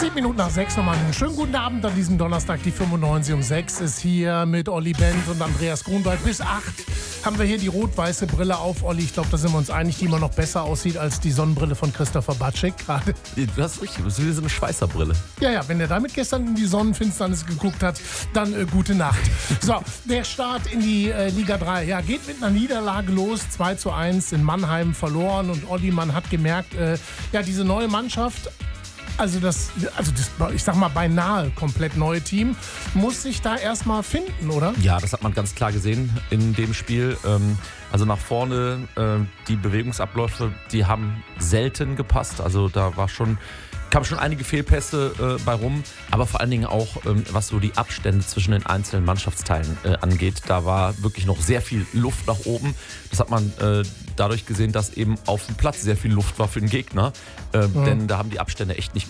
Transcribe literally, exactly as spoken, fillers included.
Sieben Minuten nach sechs nochmal einen schönen guten Abend an diesem Donnerstag. Die fünfundneunzig um sechs ist hier mit Olli Bent und Andreas Grunwald. Bis acht haben wir hier die rot-weiße Brille auf. Olli, ich glaube, da sind wir uns einig, die immer noch besser aussieht als die Sonnenbrille von Christopher Batschik gerade. Du hast richtig, das ist wie so eine Schweißerbrille. Ja, ja, wenn der damit gestern in die Sonnenfinsternis geguckt hat, dann äh, gute Nacht. So, der Start in die äh, Liga drei. Ja, geht mit einer Niederlage los. zwei zu eins in Mannheim verloren. Und Olli, man hat gemerkt, äh, ja, diese neue Mannschaft, also das, also das, ich sag mal, beinahe komplett neue Team, muss sich da erstmal finden, oder? Ja, das hat man ganz klar gesehen in dem Spiel. Also nach vorne, die Bewegungsabläufe, die haben selten gepasst. Also da war schon, kamen schon einige Fehlpässe äh, bei rum, aber vor allen Dingen auch, ähm, was so die Abstände zwischen den einzelnen Mannschaftsteilen äh, angeht. Da war wirklich noch sehr viel Luft nach oben. Das hat man äh, dadurch gesehen, dass eben auf dem Platz sehr viel Luft war für den Gegner. Äh, mhm. Denn da haben die Abstände echt nicht